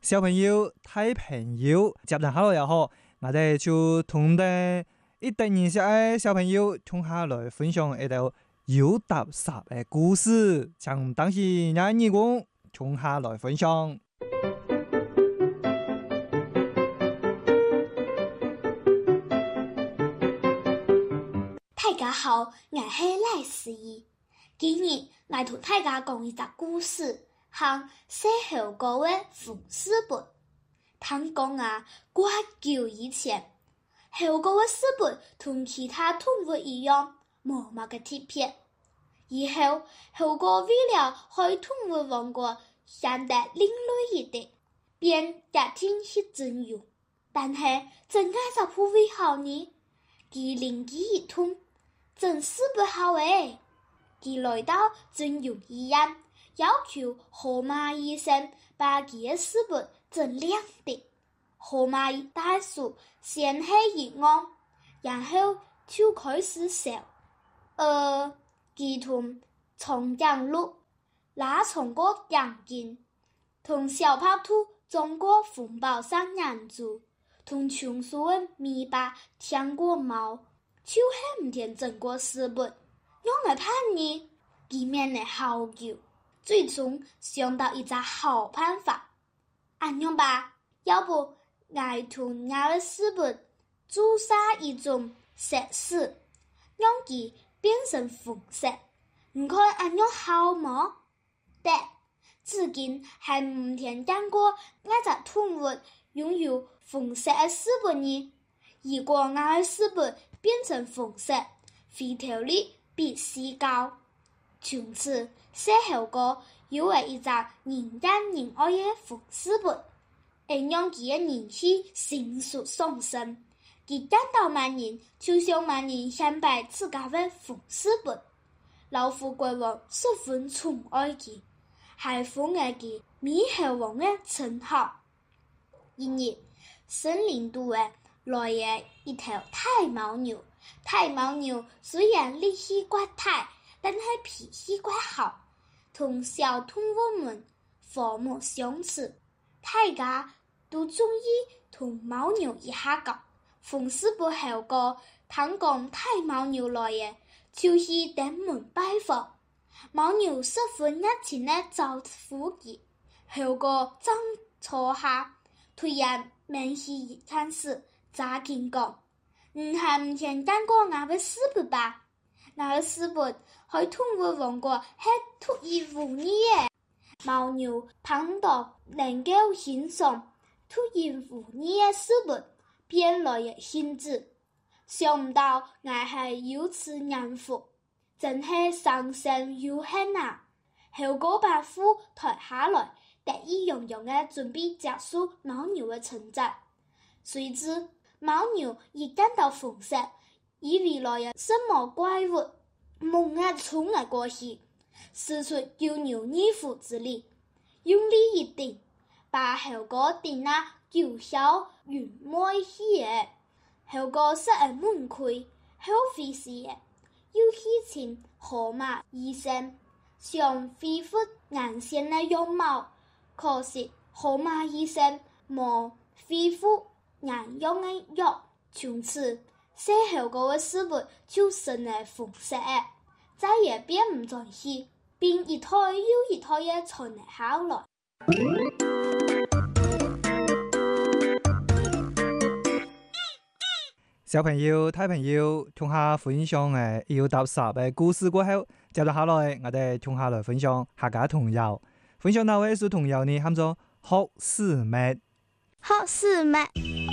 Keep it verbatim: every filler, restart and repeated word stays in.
小朋友、大朋友，接住下來又好，我哋就同啲一定認識嘅小朋友，同下來分享一道有搭霎嘅故事，請當時廿二公同下來分享。 大家好，我係賴思怡。今日我同大家講一個故事，係細猴哥嘅縫書本。聽講啊，掛久以前，猴哥嘅書本同其他動物一樣，冇乜嘅特別。以後猴哥為了喺動物王國顯得另類一點，便決定去徵用。但係真係就不為好呢，佢靈機一通，真是不好誒！佢來到徵用醫院，要求河馬醫生把佢嘅書本整亮點。河馬大叔先係一按，然後就開始笑。呃，佢同長頸鹿拉長過頸巾，同小白兔裝過風暴上眼珠，同松鼠嘅尾巴舔過毛。就是唔聽整過書本，用來叛逆，佢面嚟好久，最終想到一個好辦法。咁樣吧，要不我同我嘅書本注射一種色素，讓佢變成紅色。唔看咁樣好麼？得，至今還唔聽見過那隻動物擁有紅色嘅書本呢。如果我嘅書本變成紅色，回頭率必須高。從此，細猴哥有了一張人見人愛的縫書本，並讓佢嘅人氣迅速上升。佢見到萬人，就向萬人顯擺自家嘅縫書本。老虎國王十分寵愛佢，還封咗佢獼猴王嘅稱號。一日，森林度嘅來了一頭大犛牛，大犛牛雖然力氣怪大，但係脾氣怪好，同小動物們和睦相處，大家都中意同犛牛一下搞。縫書本猴哥聽講大犛牛來了，就去登門拜訪。犛牛十分熱情地招呼佢，猴哥正坐下，突然面細一看時，咋見講，唔係唔聽見過我嘅書本吧？我嘅書本喺動物王國係獨一無二嘅。犛牛聽到能夠欣賞獨一無二嘅書本，便來了興致。想唔到我係如此幸福，真係生性有幸啊！猴哥把書抬下來，得意洋洋地準備結束犛牛嘅稱讚。誰知犛牛一見到紅色，以為來有什麼怪物，猛地衝了過去，使出九牛二虎之力，用力一頂，把猴哥頂那九霄雲外去了。猴哥實而悶虧，後悔死了，又去請河馬醫生，想恢復原先的樣貌，可惜河馬醫生沒恢復原樣的藥。從此細猴哥的書本就成了紅色的，再也變唔再去，並一胎又一胎的傳了下來。 小朋友、大朋友，同下分享誒有搭霎嘅故事過後，接住下來我哋同下來分享客家童謠。分享哪位是童謠呢？喊做學士妹。 學士妹。